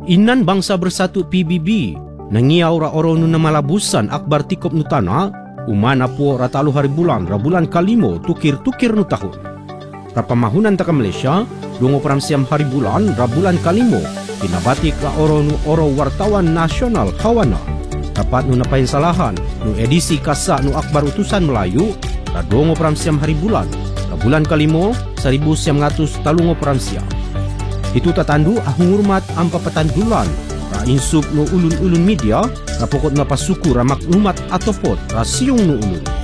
Inan Bangsa Bersatu PBB nangiaw ra oro nu namalabusan akbar tikop nu tanah umana po ratalu hari bulan kalimo tukir-tukir nu tahun. Rapamahunan taka Malaysia 24 hari bulan bulan kalimo kinabatik ra oro nu oro wartawan nasional kawana. Dapat nu napain salahan nu edisi kasa nu akbar utusan Melayu ra 24 hari bulan bulan kalimo 1930 Itu tatandu ahung hormat ampa patandulan ra insub no ulun-ulun media ra pokok na pasuku ra maklumat atau pot ra siung no ulun.